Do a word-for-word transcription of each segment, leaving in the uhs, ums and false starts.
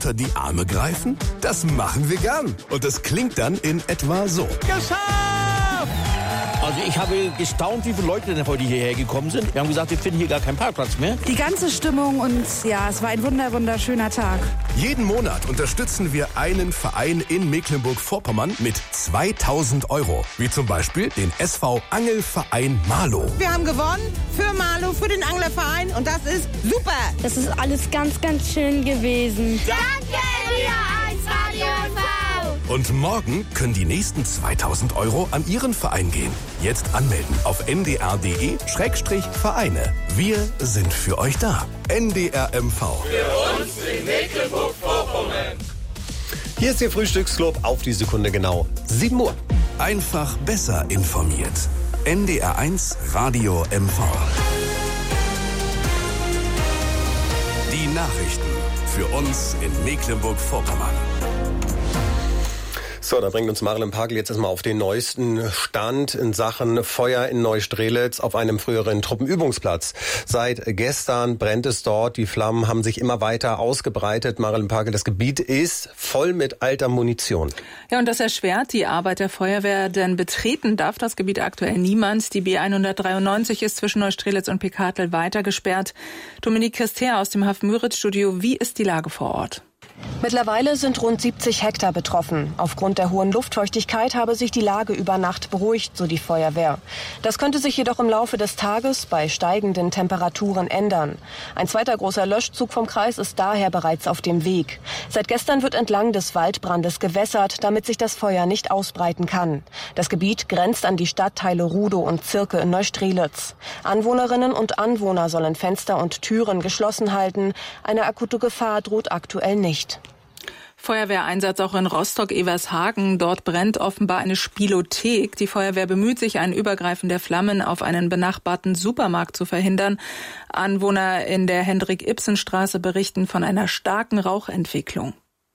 unter die Arme greifen? Das machen wir gern. Und das klingt dann in etwa so. Geschafft! Also ich habe gestaunt, wie viele Leute denn heute hierher gekommen sind. Wir haben gesagt, wir finden hier gar keinen Parkplatz mehr. Die ganze Stimmung und ja, es war ein wunder, wunderschöner Tag. Jeden Monat unterstützen wir einen Verein in Mecklenburg-Vorpommern mit zweitausend Euro. Wie zum Beispiel den S V Angelverein Marlow. Wir haben gewonnen für Marlow, für den Anglerverein und das ist super. Das ist alles ganz, ganz schön gewesen. Danke, N D R eins Radio F V. Und morgen können die nächsten zweitausend Euro an Ihren Verein gehen. Jetzt anmelden auf n d r punkt d e Schrägstrich Vereine. Wir sind für euch da. N D R M V. Für uns in Mecklenburg-Vorpommern. Hier ist Ihr Frühstücksclub auf die Sekunde genau. sieben Uhr. Einfach besser informiert. N D R eins Radio M V. Die Nachrichten für uns in Mecklenburg-Vorpommern. So, da bringt uns Marilyn Pagel jetzt erstmal auf den neuesten Stand in Sachen Feuer in Neustrelitz auf einem früheren Truppenübungsplatz. Seit gestern brennt es dort. Die Flammen haben sich immer weiter ausgebreitet. Marilyn Pagel, das Gebiet ist voll mit alter Munition. Ja, und das erschwert die Arbeit der Feuerwehr, denn betreten darf das Gebiet aktuell niemand. Die B hundertdreiundneunzig ist zwischen Neustrelitz und Pekatel weiter gesperrt. Dominique Christer aus dem Hafen-Müritz-Studio. Wie ist die Lage vor Ort? Mittlerweile sind rund siebzig Hektar betroffen. Aufgrund der hohen Luftfeuchtigkeit habe sich die Lage über Nacht beruhigt, so die Feuerwehr. Das könnte sich jedoch im Laufe des Tages bei steigenden Temperaturen ändern. Ein zweiter großer Löschzug vom Kreis ist daher bereits auf dem Weg. Seit gestern wird entlang des Waldbrandes gewässert, damit sich das Feuer nicht ausbreiten kann. Das Gebiet grenzt an die Stadtteile Rudow und Zirke in Neustrelitz. Anwohnerinnen und Anwohner sollen Fenster und Türen geschlossen halten. Eine akute Gefahr droht aktuell nicht. Feuerwehreinsatz auch in Rostock-Evershagen. Dort brennt offenbar eine Spielothek. Die Feuerwehr bemüht sich, ein Übergreifen der Flammen auf einen benachbarten Supermarkt zu verhindern. Anwohner in der Hendrik-Ibsen-Straße berichten von einer starken Rauchentwicklung.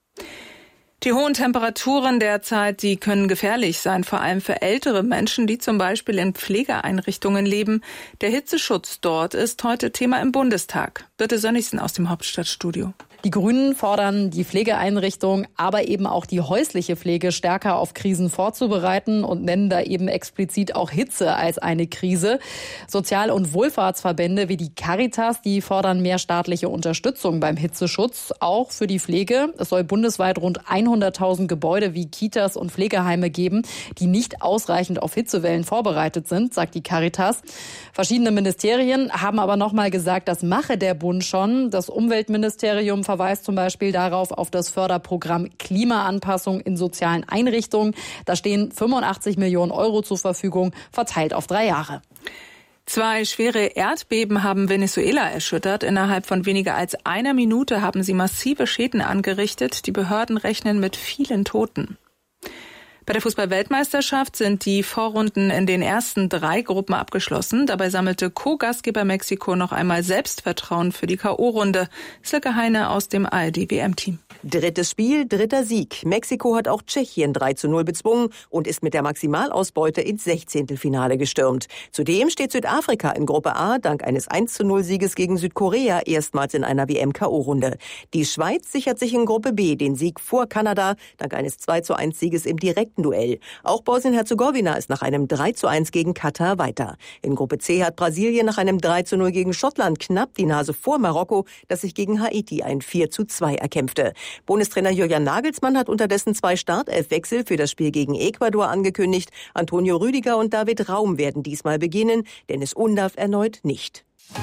Die hohen Temperaturen derzeit, die können gefährlich sein, vor allem für ältere Menschen, die zum Beispiel in Pflegeeinrichtungen leben. Der Hitzeschutz dort ist heute Thema im Bundestag. Birte Sönnigsen aus dem Hauptstadtstudio. Die Grünen fordern, die Pflegeeinrichtung, aber eben auch die häusliche Pflege stärker auf Krisen vorzubereiten und nennen da eben explizit auch Hitze als eine Krise. Sozial- und Wohlfahrtsverbände wie die Caritas, die fordern mehr staatliche Unterstützung beim Hitzeschutz, auch für die Pflege. Es soll bundesweit rund hunderttausend Gebäude wie Kitas und Pflegeheime geben, die nicht ausreichend auf Hitzewellen vorbereitet sind, sagt die Caritas. Verschiedene Ministerien haben aber noch mal gesagt, das mache der Bund schon. Das Umweltministerium verweist zum Beispiel darauf auf das Förderprogramm Klimaanpassung in sozialen Einrichtungen. Da stehen fünfundachtzig Millionen Euro zur Verfügung, verteilt auf drei Jahre. Zwei schwere Erdbeben haben Venezuela erschüttert. Innerhalb von weniger als einer Minute haben sie massive Schäden angerichtet. Die Behörden rechnen mit vielen Toten. Bei der Fußball-Weltmeisterschaft sind die Vorrunden in den ersten drei Gruppen abgeschlossen. Dabei sammelte Co-Gastgeber Mexiko noch einmal Selbstvertrauen für die K O-Runde. Silke Heine aus dem A R D-W M-Team. Drittes Spiel, dritter Sieg. Mexiko hat auch Tschechien drei zu null bezwungen und ist mit der Maximalausbeute ins Sechzehntelfinale gestürmt. Zudem steht Südafrika in Gruppe A dank eines eins zu null Sieges gegen Südkorea erstmals in einer W M-K O-Runde. Die Schweiz sichert sich in Gruppe B den Sieg vor Kanada dank eines zwei zu eins Sieges im direkten Duell. Auch Bosnien-Herzegowina ist nach einem drei zu eins gegen Katar weiter. In Gruppe C hat Brasilien nach einem drei zu null gegen Schottland knapp die Nase vor Marokko, das sich gegen Haiti ein vier zu zwei erkämpfte. Bundestrainer Julian Nagelsmann hat unterdessen zwei Startelfwechsel für das Spiel gegen Ecuador angekündigt. Antonio Rüdiger und David Raum werden diesmal beginnen, Dennis Undav erneut nicht.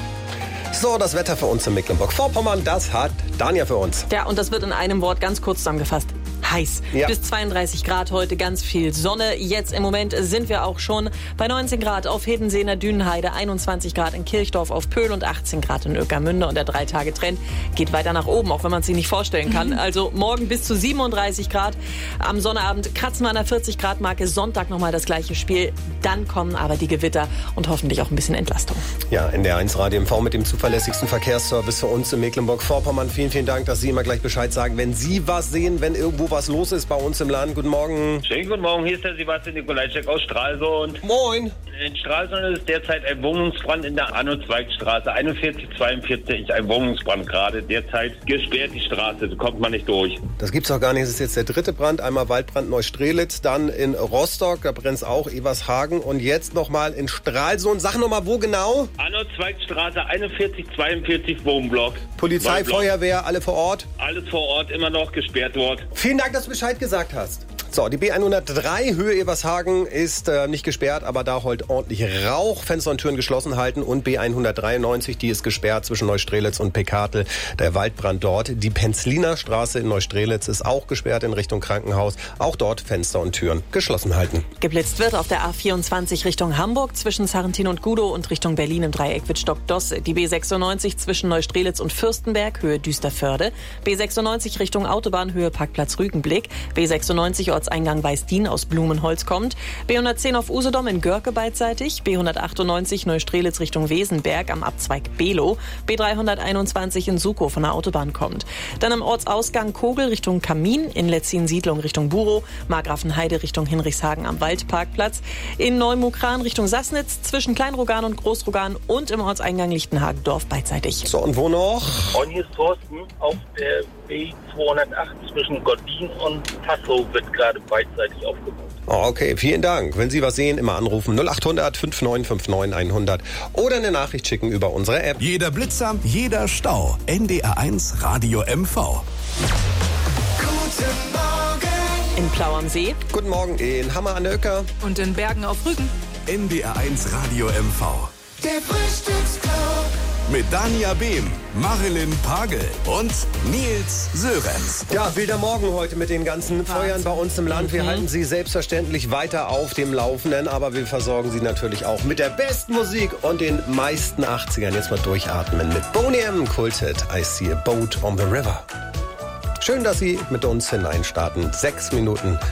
So, das Wetter für uns in Mecklenburg-Vorpommern, das hat Dania für uns. Ja, und das wird in einem Wort ganz kurz zusammengefasst. Heiß. Ja. Bis zweiunddreißig Grad heute, ganz viel Sonne. Jetzt im Moment sind wir auch schon bei neunzehn Grad auf Hiddensee in der Dünenheide, einundzwanzig Grad in Kirchdorf auf Pöhl und achtzehn Grad in Ueckermünde. Und der Drei-Tage-Trend geht weiter nach oben, auch wenn man es sich nicht vorstellen kann. Mhm. Also morgen bis zu siebenunddreißig Grad. Am Sonnabend kratzen wir an der vierzig Grad Marke. Sonntag nochmal das gleiche Spiel. Dann kommen aber die Gewitter und hoffentlich auch ein bisschen Entlastung. Ja, N D R eins Radio M V mit dem zuverlässigsten Verkehrsservice für uns in Mecklenburg-Vorpommern. Vielen, vielen Dank, dass Sie immer gleich Bescheid sagen, wenn Sie was sehen, wenn irgendwo was los ist bei uns im Land. Guten Morgen. Schönen guten Morgen, hier ist der Sebastian Nikolajczyk aus Stralsund. Moin. In Stralsund ist derzeit ein Wohnungsbrand in der Arno-Zweig-Straße. einundvierzig zweiundvierzig ist ein Wohnungsbrand gerade. Derzeit gesperrt die Straße, da kommt man nicht durch. Das gibt's doch gar nicht. Es ist jetzt der dritte Brand. Einmal Waldbrand Neustrelitz, dann in Rostock, da brennt's auch, Evershagen. Und jetzt nochmal in Stralsund. Sag nochmal, wo genau? Arno-Zweig-Straße, einundvierzig zweiundvierzig Wohnblock. Polizei, Waldblock. Feuerwehr, alle vor Ort? Alles vor Ort, immer noch gesperrt dort. Vielen Dank, dass du Bescheid gesagt hast. So, die B hundertdrei Höhe Evershagen ist äh, nicht gesperrt, aber da heult ordentlich Rauch. Fenster und Türen geschlossen halten. Und B hundertdreiundneunzig, die ist gesperrt zwischen Neustrelitz und Pekatel. Der Waldbrand dort. Die Penzliner Straße in Neustrelitz ist auch gesperrt in Richtung Krankenhaus. Auch dort Fenster und Türen geschlossen halten. Geblitzt wird auf der A vierundzwanzig Richtung Hamburg zwischen Sarrentin und Gudow und Richtung Berlin im Dreieck Wittstock-Dosse. Die B sechsundneunzig zwischen Neustrelitz und Fürstenberg, Höhe Düsterförde. B sechsundneunzig Richtung Autobahn, Höhe Parkplatz Rügenblick. B sechsundneunzig Ortseingang Weißdien aus Blumenholz kommt. B hundertzehn auf Usedom in Görke beidseitig. B hundertachtundneunzig Neustrelitz Richtung Wesenberg am Abzweig Below. B dreihunderteinundzwanzig in Sukow von der Autobahn kommt. Dann am Ortsausgang Kogel Richtung Kamin. In Letzin-Siedlung Richtung Burow. Markgrafenheide Richtung Hinrichshagen am Waldparkplatz. In Neumukran Richtung Sassnitz zwischen Kleinrogan und Großrogan und im Ortseingang Lichtenhagendorf beidseitig. So, und wo noch? Und hier ist Thorsten auf der B zweihundertacht zwischen Gottin und Passau wird gerade beidseitig aufgebaut. Oh, okay, vielen Dank. Wenn Sie was sehen, immer anrufen null acht hundert fünf neun fünf neun hundert oder eine Nachricht schicken über unsere App. Jeder Blitzer, jeder Stau. N D R eins Radio M V. Guten Morgen. In Plau am See. Guten Morgen in Hammer an der Öcker. Und in Bergen auf Rügen. N D R eins Radio M V. Der Frühstücksclub. Mit Dania Behm, Marilyn Pagel und Nils Sörenz. Ja, wilder Morgen heute mit den ganzen Feuern bei uns im Land. Wir mhm. halten Sie selbstverständlich weiter auf dem Laufenden, aber wir versorgen Sie natürlich auch mit der besten Musik und den meisten achtzigern. Jetzt mal durchatmen mit Boney M. Kultet, I See a Boat on the River. Schön, dass Sie mit uns hineinstarten. Sechs Minuten